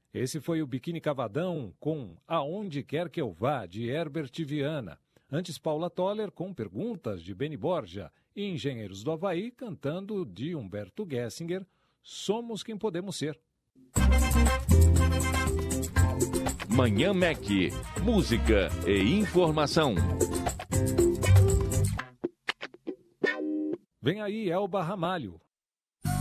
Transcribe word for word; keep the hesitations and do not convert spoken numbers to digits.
Esse foi o Biquíni Cavadão com Aonde Quer Que Eu Vá, de Herbert Viana. Antes, Paula Toller com Perguntas, de Beni Borja. E Engenheiros do Havaí cantando, de Humberto Gessinger, Somos Quem Podemos Ser. Manhã Mac, música e informação. Vem aí Elba Ramalho,